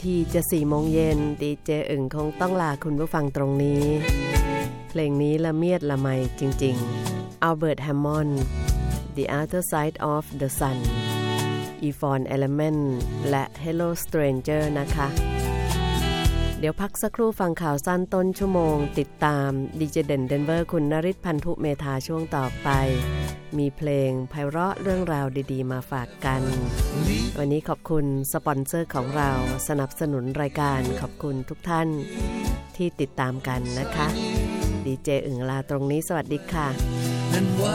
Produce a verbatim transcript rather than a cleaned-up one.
ที่จะสี่โมงเย็นดีเจอึ่งคงต้องลาคุณผู้ฟังตรงนี้เพลงนี้ละเมียดละไมจริงๆ Albert Hammond The Other Side of the Sun Yvonne Elliman และ Hello Stranger นะคะเดี๋ยวพักสักครู่ฟังข่าวสั้นต้นชั่วโมงติดตามดีเจเด่นเดนเวอร์คุณนฤทธิ์พันธุเมธาช่วงต่อไปมีเพลงไพเราะเรื่องราวดีๆมาฝากกันวันนี้ขอบคุณสปอนเซอร์ของเราสนับสนุนรายการขอบคุณทุกท่านที่ติดตามกันนะคะดีเจอึ่งลาตรงนี้สวัสดีค่ะ